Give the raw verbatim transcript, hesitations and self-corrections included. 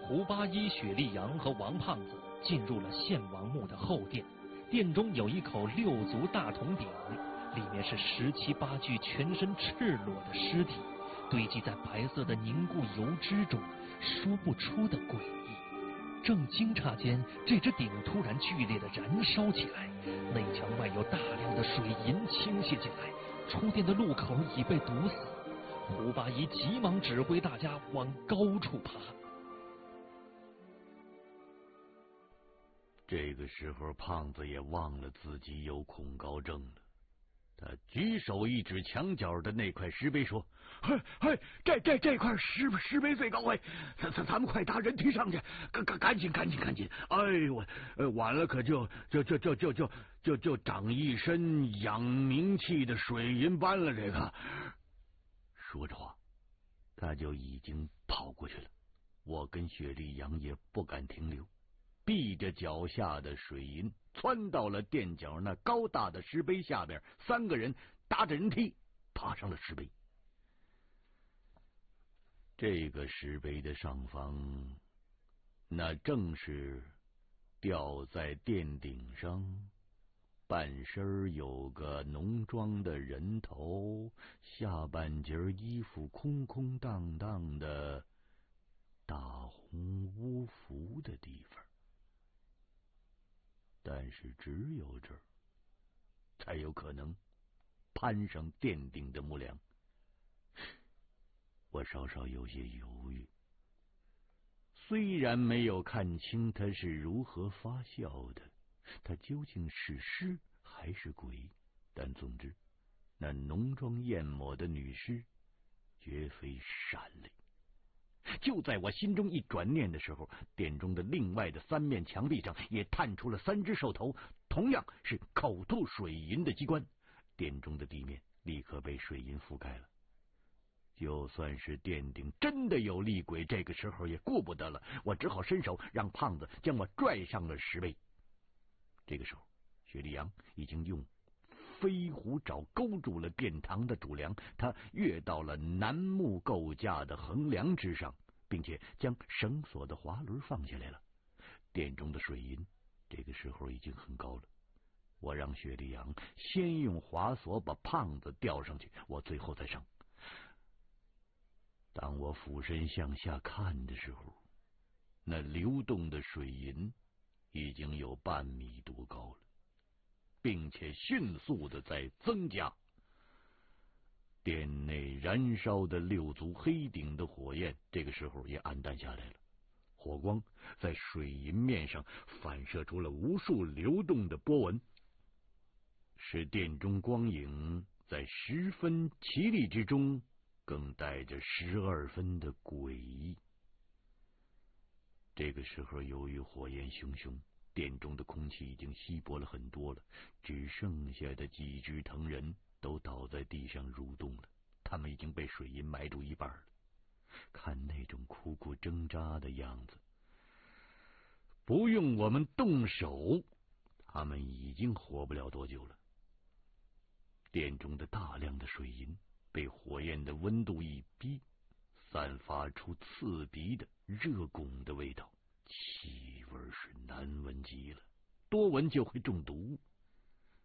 胡八一、雪莉杨和王胖子进入了献王墓的后殿，殿中有一口六足大铜鼎，里面是十七八具全身赤裸的尸体，堆积在白色的凝固油脂中，说不出的诡异。正惊诧间，这只鼎突然剧烈的燃烧起来，内墙外有大量的水银倾泻进来，出殿的路口已被堵死。胡八一急忙指挥大家往高处爬。 这个时候，胖子也忘了自己有恐高症了。他举手一指墙角的那块石碑，说：“嘿，嘿，这这这块石石碑最高哎，咱咱咱们快搭人梯上去，赶赶赶紧赶紧赶紧！哎呦我，呃，晚了可就就就就就就就就长一身养名气的水银斑了。”这个说着话，他就已经跑过去了。我跟雪莉杨也不敢停留。避着脚下的水银，窜到了垫脚那高大的石碑下边，三个人搭着人梯爬上了石碑。这个石碑的上方，那正是吊在殿顶上，半身有个浓妆的人头，下半截衣服空空荡荡的大红乌服的地方。但是只有这儿才有可能攀上殿顶的木梁。我稍稍有些犹豫，虽然没有看清他是如何发笑的，他究竟是尸还是鬼，但总之那浓妆艳抹的女尸绝非闪泪。就在我心中一转念的时候，殿中的另外的三面墙壁上也探出了三只兽头，同样是口吐水银的机关。殿中的地面立刻被水银覆盖了。就算是殿顶真的有厉鬼，这个时候也顾不得了，我只好伸手让胖子将我拽上了石碑。这个时候，雪莉杨已经用飞虎爪勾住了殿堂的主梁，他跃到了楠木构架的横梁之上，并且将绳索的滑轮放下来了。殿中的水银这个时候已经很高了，我让雪莉杨先用滑索把胖子吊上去，我最后再上。当我俯身向下看的时候，那流动的水银已经有半米多高了，并且迅速的在增加。殿内燃烧的六足黑鼎的火焰这个时候也暗淡下来了，火光在水银面上反射出了无数流动的波纹，使殿中光影在十分绮丽之中更带着十二分的诡异。这个时候，由于火焰熊熊，殿中的空气已经稀薄了很多了，只剩下的几只藤人都倒在地上蠕动了，他们已经被水银埋住一半了。看那种苦苦挣扎的样子，不用我们动手，他们已经活不了多久了。殿中的大量的水银被火焰的温度一逼，散发出刺鼻的热汞的味道，气味是难闻极了，多闻就会中毒。